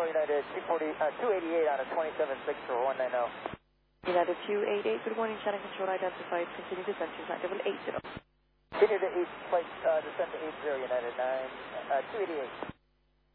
control United 288 out of 27.6 for 190. United 288, good morning, channel control identified, continue descent to flight level 80. Continue to descent to 80 United 288.